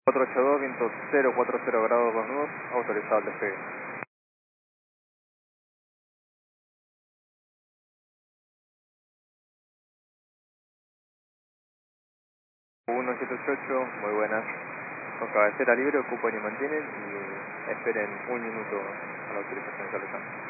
482, viento 040 grados 2 nudos, autorizado el despegue. 1788, muy buenas. Con cabecera libre, ocupen y mantienen y esperen un minuto a la autorización que les dan.